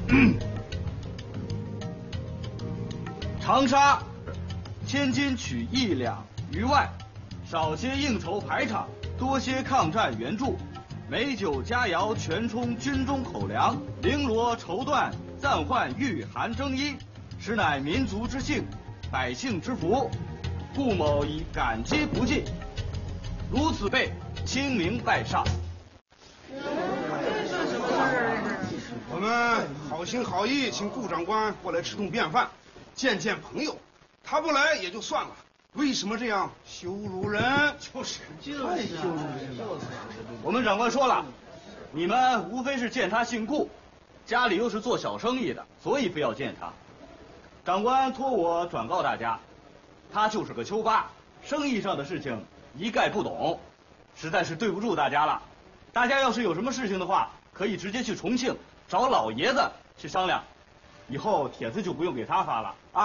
长沙，千金取1两余外，少些应酬排场，多些抗战援助。美酒佳肴全充军中口粮，绫罗绸缎暂换御寒征衣，实乃民族之幸，百姓之福，故某以感激不尽。如此辈清明拜上。 我们好心好意请顾长官过来吃顿便饭，见见朋友，他不来也就算了，为什么这样羞辱人？就是太羞辱人了。 我们长官说了，你们无非是见他姓顾，家里又是做小生意的，所以非要见他。长官托我转告大家，他就是个丘八，生意上的事情一概不懂，实在是对不住大家了。大家要是有什么事情的话，可以直接去重庆找老爷子去商量，以后帖子就不用给他发了啊。